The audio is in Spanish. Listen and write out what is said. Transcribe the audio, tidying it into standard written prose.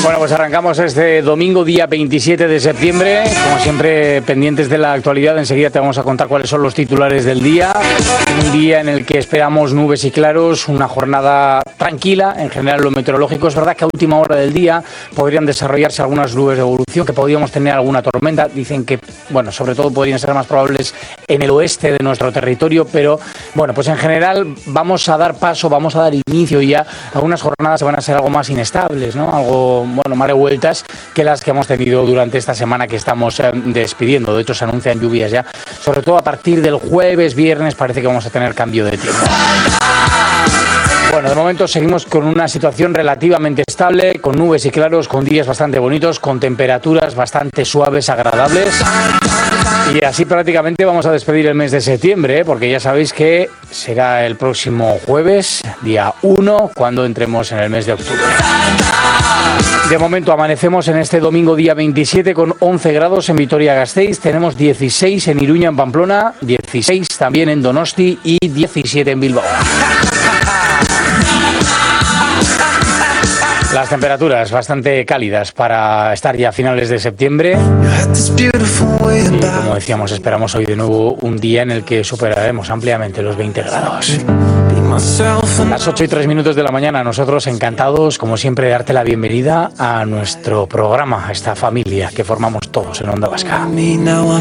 Bueno, pues arrancamos este domingo, día 27 de septiembre. Como siempre, pendientes de la actualidad, enseguida te vamos a contar cuáles son los titulares del día. Un día en el que esperamos nubes y claros, una jornada tranquila, en general lo meteorológico. Es verdad que a última hora del día podrían desarrollarse algunas nubes de evolución, que podríamos tener alguna tormenta. Dicen que, bueno, sobre todo podrían ser más probables en el oeste de nuestro territorio, pero bueno, pues en general vamos a dar paso, vamos a dar inicio ya. Algunas jornadas van a ser algo más inestables, ¿no? Algo, bueno, más revueltas que las que hemos tenido durante esta semana que estamos despidiendo. De hecho, se anuncian lluvias ya, sobre todo a partir del jueves, viernes, parece que vamos a tener cambio de tiempo. Bueno, de momento seguimos con una situación relativamente estable, con nubes y claros, con días bastante bonitos, con temperaturas bastante suaves, agradables. Y así prácticamente vamos a despedir el mes de septiembre, porque ya sabéis que será el próximo jueves, día 1, cuando entremos en el mes de octubre. De momento amanecemos en este domingo día 27 con 11 grados en Vitoria-Gasteiz, tenemos 16 en Iruña, en Pamplona, 16 también en Donosti y 17 en Bilbao. Las temperaturas bastante cálidas para estar ya a finales de septiembre. Y como decíamos, esperamos hoy de nuevo un día en el que superaremos ampliamente los 20 grados. Las 8:03 de la mañana, nosotros encantados, como siempre, de darte la bienvenida a nuestro programa, a esta familia que formamos todos en Onda Vasca.